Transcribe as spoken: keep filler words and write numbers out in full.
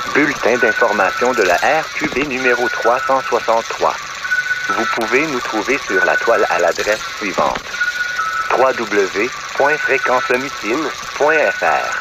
Bulletin d'information de la R Q B numéro trois cent soixante-trois. Vous pouvez nous trouver sur la toile à l'adresse suivante: w w w point fréquence mutine point f r.